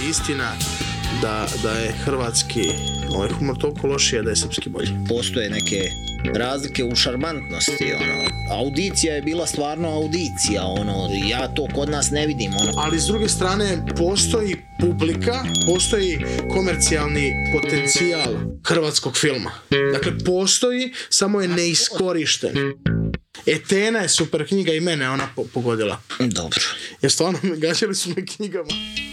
istina da je hrvatski humor toliko lošiji, da je srpski bolji. Postoje neke razlike u šarmantnosti, audicija je bila stvarno audicija, ja to kod nas ne vidim, Ali s druge strane, postoji publika, postoji komercijalni potencijal hrvatskog filma. Dakle, postoji, samo je neiskorišten. Etena je super knjiga i mene ona pogodila. Dobro. Jer stvarno gađali su me knjigama.